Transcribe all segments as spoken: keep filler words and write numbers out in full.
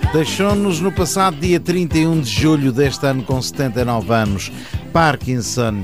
Deixou-nos no passado dia trinta e um de julho deste ano com setenta e nove anos. Parkinson.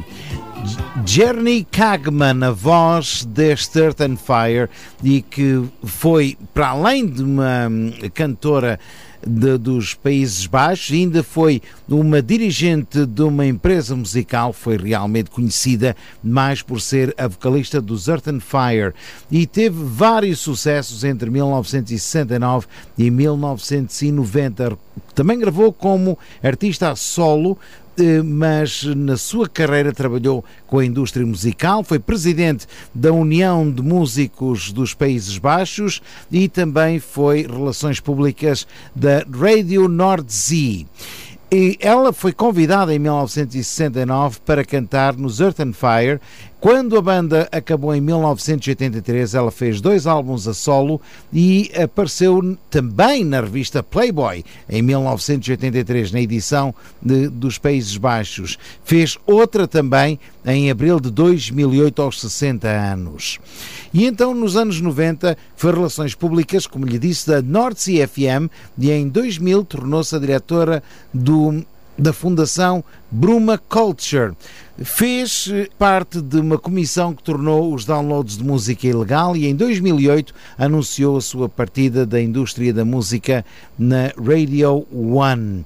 Jenny Kagman, a voz deste Earth and Fire, e que foi, para além de uma cantora de, dos Países Baixos, ainda foi uma dirigente de uma empresa musical, foi realmente conhecida mais por ser a vocalista dos Earth and Fire, e teve vários sucessos entre mil novecentos e sessenta e nove e mil novecentos e noventa. Também gravou como artista a solo, mas na sua carreira trabalhou com a indústria musical, foi presidente da União de Músicos dos Países Baixos e também foi relações públicas da Radio Nordzee. E ela foi convidada em mil novecentos e sessenta e nove para cantar nos Earth and Fire. Quando a banda acabou em mil novecentos e oitenta e três, ela fez dois álbuns a solo e apareceu também na revista Playboy em mil novecentos e oitenta e três, na edição de, dos Países Baixos. Fez outra também em abril de dois mil e oito, aos sessenta anos. E então, nos anos noventa, foi relações públicas, como lhe disse, da Nordsea F M, e em dois mil tornou-se a diretora do, da Fundação Bruma Culture. Fez parte de uma comissão que tornou os downloads de música ilegal e em dois mil e oito anunciou a sua partida da indústria da música na Radio One.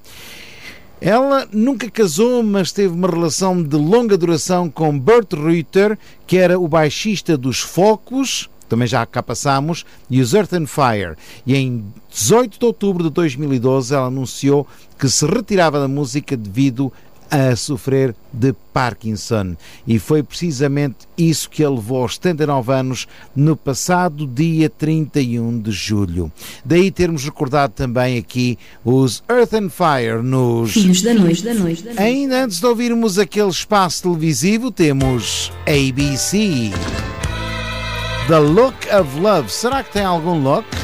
Ela nunca casou, mas teve uma relação de longa duração com Bert Ruiter, que era o baixista dos Focus, também já cá passámos, e os Earth and Fire. E em dezoito de outubro de dois mil e doze ela anunciou que se retirava da música devido a sofrer de Parkinson, e foi precisamente isso que a levou aos setenta e nove anos no passado dia trinta e um de julho. Daí termos recordado também aqui os Earth and Fire nos Filhos da Noite, da Noite, da Noite. Ainda antes de ouvirmos aquele espaço televisivo, temos A B C, The Look of Love. Será que tem algum look?